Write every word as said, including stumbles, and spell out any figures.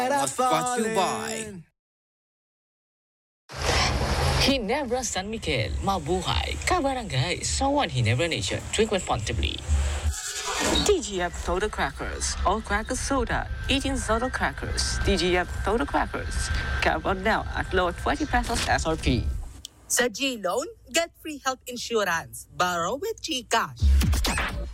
Was brought to you by Ginebra San Miguel, mabuhay, kabarangay, Sawan Ginebra Nation, drink responsibly. D G F Soda Crackers, all crackers soda, eating soda crackers. D G F Soda Crackers, carry on now at low twenty pesos S R P. Sa G-Loan, get free health insurance. Borrow with GCash.